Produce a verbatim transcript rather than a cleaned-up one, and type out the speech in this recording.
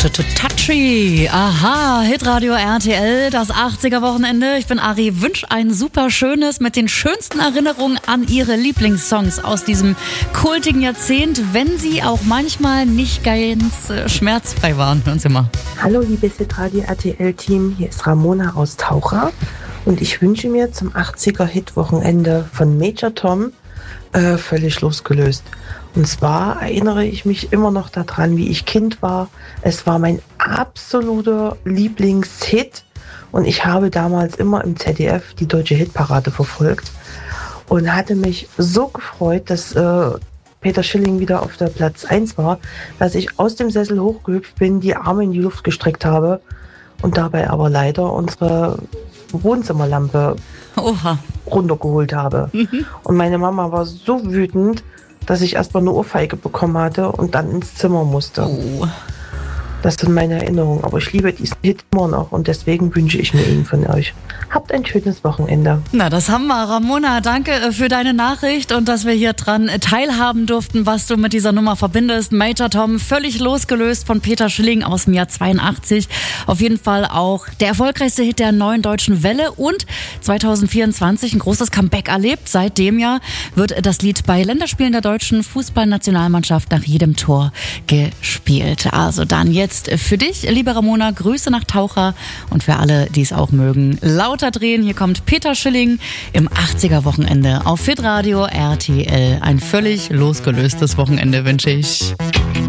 Touchy. Aha, Hitradio R T L, das achtziger-Wochenende. Ich bin Ari, wünsche ein super schönes mit den schönsten Erinnerungen an Ihre Lieblingssongs aus diesem kultigen Jahrzehnt, wenn sie auch manchmal nicht ganz äh, schmerzfrei waren. Hören Sie mal. Hallo, liebes Hitradio R T L-Team, hier ist Ramona aus Taucher und ich wünsche mir zum achtziger-Hit-Wochenende von Major Tom äh, völlig losgelöst. Und zwar erinnere ich mich immer noch daran, wie ich Kind war. Es war mein absoluter Lieblingshit und ich habe damals immer im Z D F die deutsche Hitparade verfolgt und hatte mich so gefreut, dass äh, Peter Schilling wieder auf der Platz eins war, dass ich aus dem Sessel hochgehüpft bin, die Arme in die Luft gestreckt habe und dabei aber leider unsere Wohnzimmerlampe Oha. runtergeholt habe. Mhm. Und meine Mama war so wütend, dass ich erstmal eine Ohrfeige bekommen hatte und dann ins Zimmer musste. Oh. Das sind meine Erinnerungen, aber ich liebe diesen Hit immer noch und deswegen wünsche ich mir ihn von euch. Habt ein schönes Wochenende. Na, das haben wir, Ramona. Danke für deine Nachricht und dass wir hier dran teilhaben durften, was du mit dieser Nummer verbindest. Major Tom, völlig losgelöst von Peter Schilling aus dem Jahr zweiundachtzig. Auf jeden Fall auch der erfolgreichste Hit der neuen deutschen Welle und zwanzig vierundzwanzig ein großes Comeback erlebt. Seit dem Jahr wird das Lied bei Länderspielen der deutschen Fußballnationalmannschaft nach jedem Tor gespielt. Also dann jetzt für dich, liebe Ramona, Grüße nach Taucher und für alle, die es auch mögen, lauter drehen. Hier kommt Peter Schilling im achtziger-Wochenende auf Hitradio R T L. Ein völlig losgelöstes Wochenende wünsche ich.